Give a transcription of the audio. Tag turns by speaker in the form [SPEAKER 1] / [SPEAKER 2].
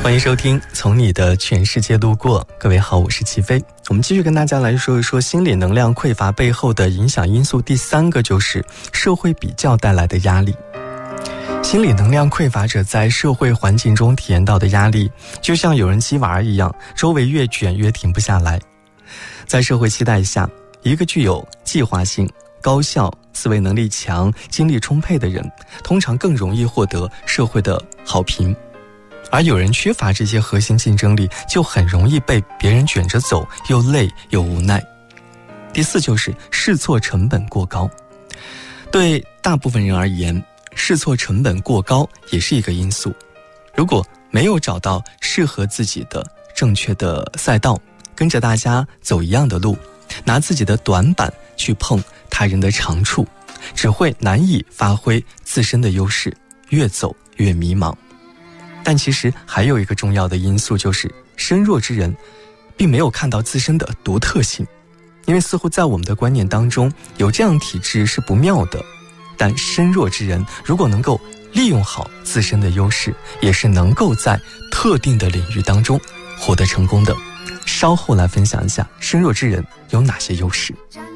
[SPEAKER 1] 欢迎收听从你的全世界路过。各位好，我是齐飞。我们继续跟大家来说一说心理能量匮乏背后的影响因素。第三个就是社会比较带来的压力。心理能量匮乏者在社会环境中体验到的压力，就像有人鸡娃一样，周围越卷越停不下来。在社会期待下，一个具有计划性、高效、思维能力强、精力充沛的人，通常更容易获得社会的好评。而有人缺乏这些核心竞争力，就很容易被别人卷着走，又累又无奈。第四就是试错成本过高。对大部分人而言，试错成本过高也是一个因素。如果没有找到适合自己的正确的赛道，跟着大家走一样的路，拿自己的短板去碰他人的长处，只会难以发挥自身的优势，越走越迷茫。但其实还有一个重要的因素，就是身弱之人并没有看到自身的独特性。因为似乎在我们的观念当中，有这样体质是不妙的，但身弱之人如果能够利用好自身的优势，也是能够在特定的领域当中获得成功的。稍后来分享一下身弱之人有哪些优势。